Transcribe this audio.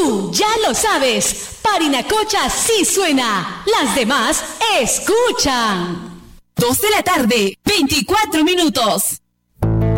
Tú ya lo sabes, Parinacocha sí suena, las demás escuchan. 2 de la tarde, 24 minutos.